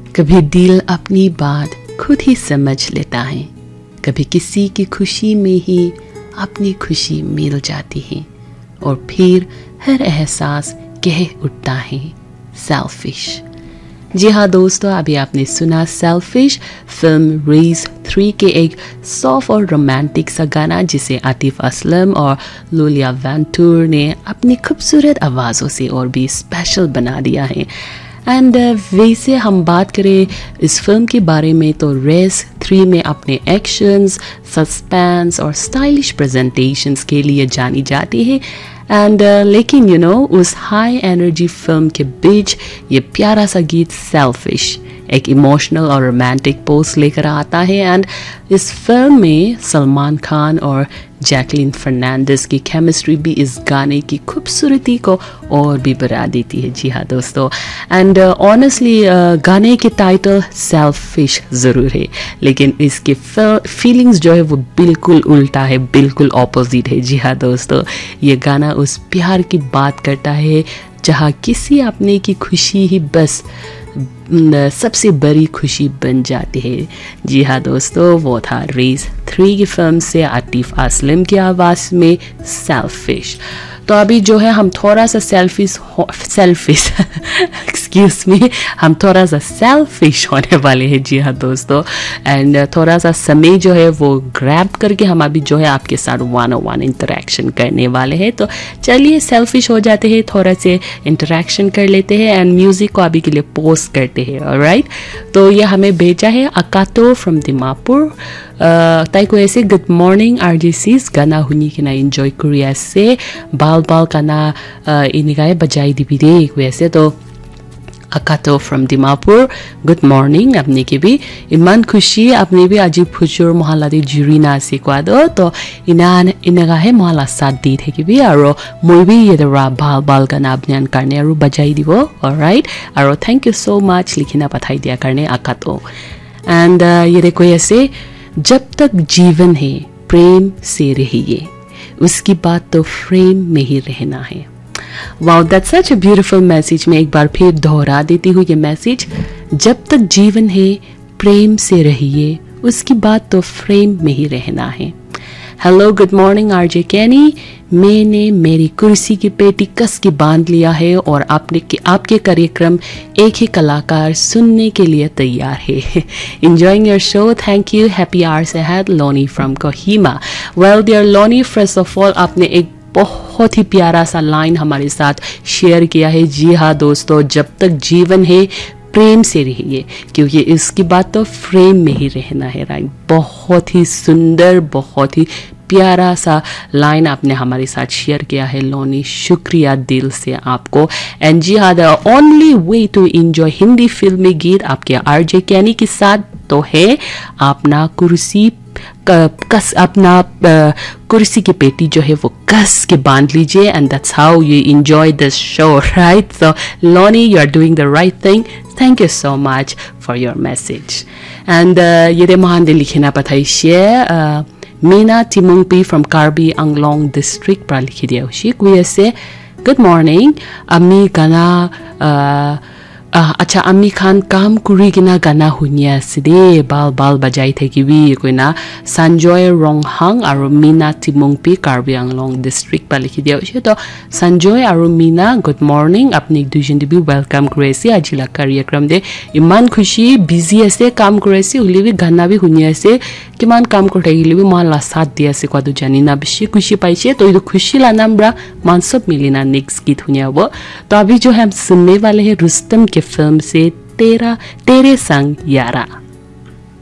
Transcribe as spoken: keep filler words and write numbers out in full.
कभी दिल अपनी बात खुद ही समझ लेता है, कभी किसी की खुशी में ही अपनी खुशी मिल जाती है और फिर हर एहसास कह उठता है सेल्फिश। जी हाँ दोस्तों, अभी आपने सुना सेल्फिश फिल्म रेस थ्री के एक सॉफ्ट और रोमांटिक सा गाना जिसे आतिफ असलम और लूलिया वेंटूर ने अपनी खूबसूरत आवाज़ों से और भी स्पेशल बना दिया है। एंड uh, वैसे हम बात करें इस फिल्म के बारे में तो रेस थ्री में अपने एक्शंस, सस्पेंस और स्टाइलिश प्रेजेंटेशंस के लिए जानी जाती है। एंड uh, लेकिन यू you नो know, उस हाई एनर्जी फिल्म के बीच ये प्यारा सा गीत सेल्फिश एक इमोशनल और रोमांटिक पोस्ट लेकर आता है। एंड इस फिल्म में सलमान खान और जैकलिन फर्नांडिस की केमिस्ट्री भी इस गाने की खूबसूरती को और भी बढ़ा देती है। जी हाँ दोस्तों, एंड ऑनेस्टली गाने के टाइटल सेल्फिश ज़रूर है, लेकिन इसके फीलिंग्स जो है वो बिल्कुल उल्टा है, बिल्कुल ऑपोजिट है। जी हाँ दोस्तों, ये गाना उस प्यार की बात करता है जहाँ किसी अपने की खुशी ही बस सबसे बड़ी खुशी बन जाती है। जी हाँ दोस्तों, वो था रेस थ्री की फिल्म से आतिफ असलम की आवाज़ में सेल्फिश। तो अभी जो है हम थोड़ा सा सेल्फिश सेल्फिश एक्सक्यूज मी हम थोड़ा सा सेल्फिश होने वाले हैं। जी हाँ दोस्तों, एंड थोड़ा सा समय जो है वो ग्रैब करके हम अभी जो है आपके साथ वन ऑन वन इंटरेक्शन करने वाले हैं। तो चलिए सेल्फिश हो जाते हैं, थोड़ा से इंटरेक्शन कर लेते हैं एंड म्यूज़िक को अभी के लिए पोस्ट करते हैं। ऑलराइट, तो ये हमें भेजा है अकातो फ्रॉम दिमापुर। ताई को ऐसे गुड मॉर्निंग आरजीसीस गाना हुनी के ना एंजॉय करिया से बाल बाल गाना इनिकाय बजाई दिबी दे वैसे। तो अकातो फ्रॉम दिमापुर गुड मॉर्निंग, अपने के भी इमान खुशी अपने भी अजीब फुचुर मोहल्ला दे जुरीना से क्वादो तो इना इनगा है मोहल्ला साथ दी थे कि भी और मैं भी ये दरा बाल बाल गाना अपने करने और बजाई दिवो। ऑलराइट, और थैंक यू सो मच लिखना पठाई दिया करने अकातो। एंड ये देखो ऐसे, जब तक जीवन है प्रेम से रहिए, उसकी बात तो फ्रेम में ही रहना है। Wow, that's such a beautiful message. मैं एक बार फिर दोहरा देती हूँ ये मैसेज, जब तक जीवन है प्रेम से रहिए, उसकी बात तो फ्रेम में ही रहना है। हेलो गुड मॉर्निंग आरजे कैनी, मैंने मेरी कुर्सी की पेटी कस के बांध लिया है और आपने के आपके कार्यक्रम एक ही कलाकार सुनने के लिए तैयार है। Enjoying your show, thank you, happy hours ahead, Loni from Kohima. Well dear Loni, first of all आपने एक बहुत ही प्यारा सा लाइन हमारे साथ शेयर किया है। जी हाँ दोस्तों, जब तक जीवन है प्रेम से रहिए, क्योंकि इसकी बात तो फ्रेम में ही रहना है। राइट, बहुत ही सुंदर, बहुत ही प्यारा सा लाइन आपने हमारे साथ शेयर किया है लोनी, शुक्रिया दिल से आपको। एंड जी हाँ, the only way to enjoy Hindi फिल्मी गीत आपके आरजे कैनी के साथ तो है अपना कुर्सी कस अपना कुर्सी की पेटी जो है वो कस के बांध लीजिए, and that's how you enjoy this show. Right, so Loni, you are doing the right thing. Thank you so much for your message. And ये दे महान दे लिखना पठाई share Meena तिमुंगपी from Karbi Anglong district पर लिखी दिया उसी कुछ से गुड मॉर्निंग अम्मी गाना अच्छा अम्मी खान काम कुरी किना गाना हुनिया सिदे बाल बाल बजाई थे कि भी कोई ना संजय रोंगहांग और मीना तिमुंगपी कार्बी आंगलोंग डिस्ट्रिक्ट पर लिखी दिया उसे। तो संजय और मीना गुड मॉर्निंग, अपनी एक दूसरे भी वेलकम करेसी आजिला कार्यक्रम दे इमान खुशी बिजी ऐसे काम करेसी उली भी गाना भी हुनिया से किमान काम करते गिली भी मोहल्ला साथ दिया से क्वादो जानी ना बिशी खुशी पाइछे। तो ये खुशी ला नाम्रा मान सब मिली ना नेक्स्ट गीत हुनिया वो। तो अभी जो है हम सुनने वाले हैं रुस्तम के फिल्म से तेरा तेरे संग यारा।